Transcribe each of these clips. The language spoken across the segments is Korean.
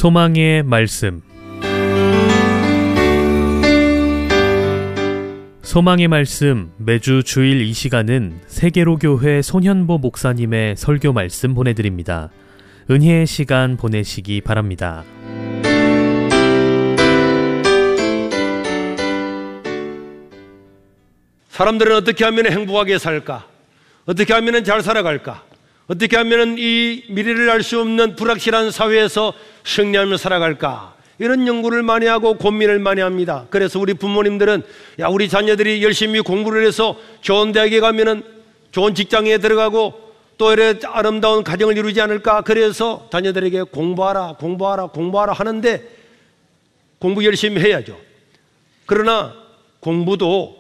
소망의 말씀. 소망의 말씀 매주 주일 이 시간은 세계로교회 손현보 목사님의 설교 말씀 보내드립니다. 은혜의 시간 보내시기 바랍니다. 사람들은 어떻게 하면 행복하게 살까? 어떻게 하면 잘 살아갈까? 어떻게 하면 이 미래를 알 수 없는 불확실한 사회에서 승리하며 살아갈까? 이런 연구를 많이 하고 고민을 많이 합니다. 그래서 우리 부모님들은 우리 자녀들이 열심히 공부를 해서 좋은 대학에 가면은 좋은 직장에 들어가고 또 이래 아름다운 가정을 이루지 않을까? 그래서 자녀들에게 공부하라 하는데 공부 열심히 해야죠. 그러나 공부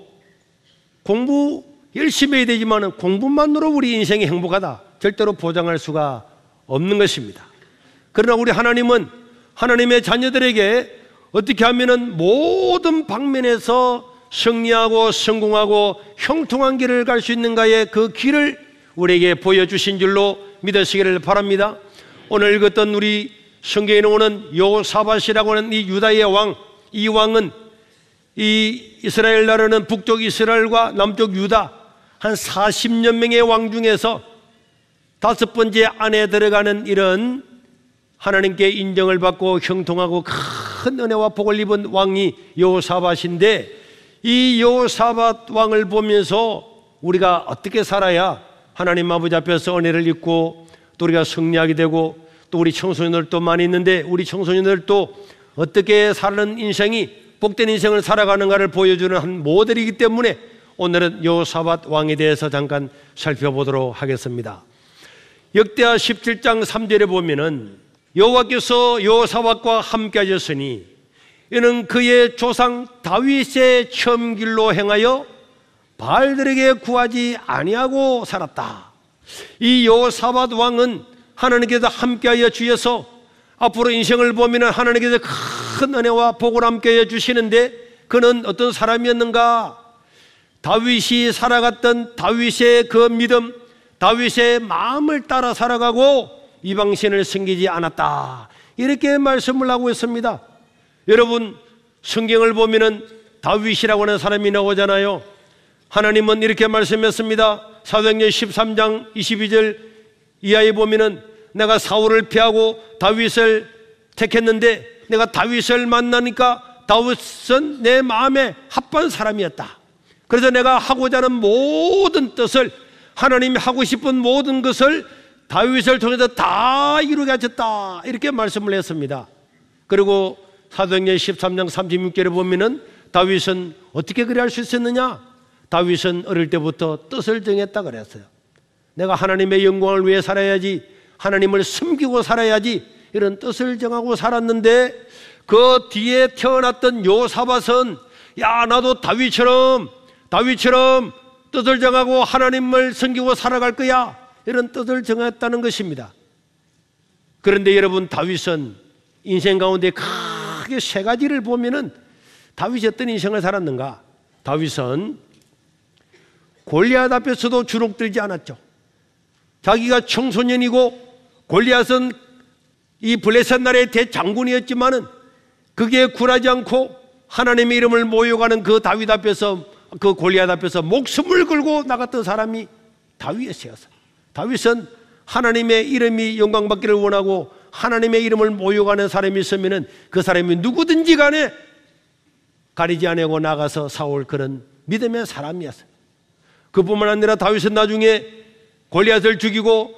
열심히 해야 되지만 공부만으로 우리 인생이 행복하다 절대로 보장할 수가 없는 것입니다. 그러나 우리 하나님은 하나님의 자녀들에게 어떻게 하면은 모든 방면에서 승리하고 성공하고 형통한 길을 갈 수 있는가의 그 길을 우리에게 보여주신 줄로 믿으시기를 바랍니다. 오늘 읽었던 우리 성경에 나오는 여호사밧이라고 하는 이 유다의 왕, 이 왕은 이 이스라엘 나라는 북쪽 이스라엘과 남쪽 유다 한 40여 명의 왕 중에서 5번째 안에 들어가는 이런 하나님께 인정을 받고 형통하고 큰 은혜와 복을 입은 왕이 여호사밧인데, 이 여호사밧 왕을 보면서 우리가 어떻게 살아야 하나님 아버지 앞에서 은혜를 입고 또 우리가 승리하게 되고, 또 우리 청소년들도 많이 있는데 우리 청소년들도 어떻게 사는 인생이 복된 인생을 살아가는가를 보여주는 한 모델이기 때문에 오늘은 여호사밧 왕에 대해서 잠깐 살펴보도록 하겠습니다. 역대하 17장 3절에 보면은 여호와께서 여호사밧과 함께 하셨으니 이는 그의 조상 다윗의 처음 길로 행하여 바알들에게 구하지 아니하고 살았다. 이 여호사밧 왕은 하나님께서 함께하여 주셔서 앞으로 인생을 보면 하나님께서 큰 은혜와 복을 함께해 주시는데, 그는 어떤 사람이었는가? 다윗이 살아갔던 다윗의 그 믿음, 다윗의 마음을 따라 살아가고 이방신을 섬기지 않았다, 이렇게 말씀을 하고 있습니다. 여러분, 성경을 보면은 다윗이라고 하는 사람이 나오잖아요. 하나님은 이렇게 말씀했습니다. 사도행전 13장 22절 이하에 보면은 내가 사울을 피하고 다윗을 택했는데 내가 다윗을 만나니까 다윗은 내 마음에 합한 사람이었다. 그래서 내가 하고자 하는 모든 뜻을, 하나님이 하고 싶은 모든 것을 다윗을 통해서 다 이루게 하셨다, 이렇게 말씀을 했습니다. 그리고 사도행전 13장 36절에 보면은 다윗은 어떻게 그래 할 수 있었느냐? 다윗은 어릴 때부터 뜻을 정했다 그랬어요. 내가 하나님의 영광을 위해 살아야지, 하나님을 숨기고 살아야지, 이런 뜻을 정하고 살았는데, 그 뒤에 태어났던 여호사밧은 나도 다윗처럼 뜻을 정하고 하나님을 섬기고 살아갈 거야, 이런 뜻을 정했다는 것입니다. 그런데 여러분, 다윗은 인생 가운데 크게 세 가지를 보면은 다윗이 어떤 인생을 살았는가? 다윗은 골리앗 앞에서도 주눅들지 않았죠. 자기가 청소년이고 골리앗은 이 블레셋 나라의 대장군이었지만은 그게 굴하지 않고 하나님의 이름을 모욕하는 그 다윗 앞에서, 그 골리앗 앞에서 목숨을 걸고 나갔던 사람이 다윗이었어요. 다윗은 하나님의 이름이 영광받기를 원하고 하나님의 이름을 모욕하는 사람이 있으면은 그 사람이 누구든지 간에 가리지 않고 나가서 싸울 그런 믿음의 사람이었어요. 그뿐만 아니라 다윗은 나중에 골리앗을 죽이고